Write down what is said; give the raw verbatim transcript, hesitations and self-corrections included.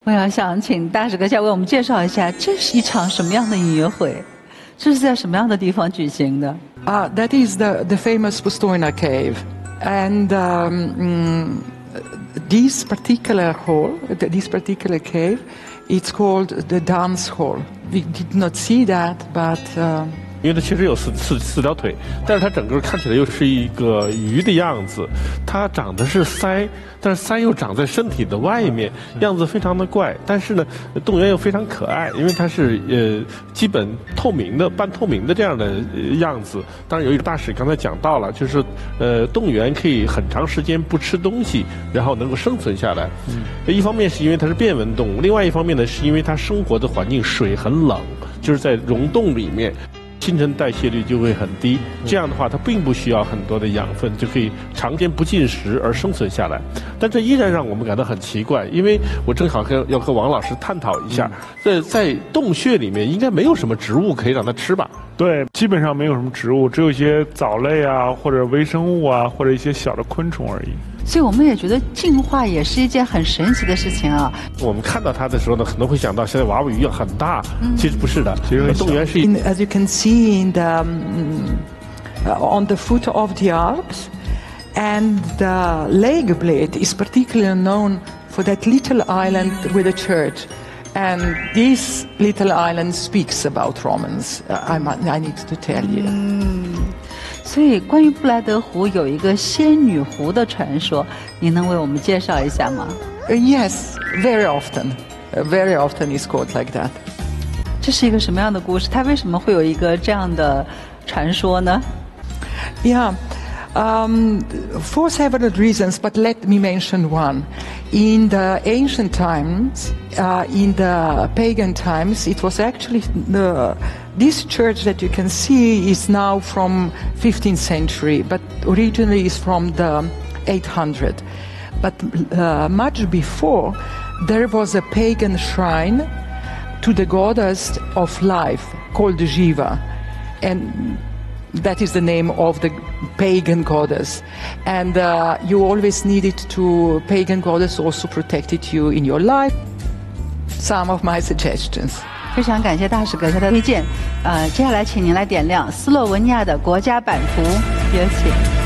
我要想请大使阁下为我们介绍一下，这是一场什么样的音乐会？这是在什么样的地方举行的？ Uh, that is the, the famous Postojna cave. And um, mm, this particular hall, this particular cave, it's called the dance hall. We did not see that, but... Uh, 因为它确实有四四四条腿，但是它整个看起来又是一个鱼的样子，它长的是鳃，但是鳃又长在身体的外面，样子非常的怪。但是呢，动物园又非常可爱，因为它是呃基本透明的、半透明的这样的、呃、样子。当然，有一个大使刚才讲到了，就是呃动物园可以很长时间不吃东西，然后能够生存下来。嗯，一方面是因为它是变温动物，另外一方面呢，是因为它生活的环境水很冷，就是在溶洞里面。新陈代谢率就会很低，这样的话它并不需要很多的养分，就可以长时间不进食而生存下来。但这依然让我们感到很奇怪，因为我正好跟要和王老师探讨一下，在在洞穴里面应该没有什么植物可以让它吃吧？ 对，基本上没有什么植物，只有一些藻类啊，或者微生物啊，或者一些小的昆虫而已。 所以我们也觉得进化也是一件很神奇的事情啊。 我们看到它的时候呢，可能会想到现在娃娃鱼很大，嗯、其实不是的。其实动物园是。 As you can see in the um, uh, on the foot of the Alps, and the leg blade is particularly known for that little island with a church. And this little island speaks about Romans. Uh, I, I need to tell you. 嗯，所以关于布莱德湖有一个仙女湖的传说，您能为我们介绍一下吗？ Uh, yes, very often. Uh, very often it's called like that. 这是一个什么样的故事？它为什么会有一个这样的传说呢？ Yeah. Um, for several reasons, but let me mention one. In the ancient times, uh, in the pagan times, it was actually the, this church that you can see is now from fifteenth century, but originally is from the eight hundred. But uh, much before, there was a pagan shrine to the goddess of life called Jiva, and that is the name of the pagan goddess. And uh, you always needed to, pagan goddess also protected you in your life. Some of my suggestions. 非常感谢大使阁下的推荐。呃，接下来请您来点亮斯洛文尼亚的国家版图，有请。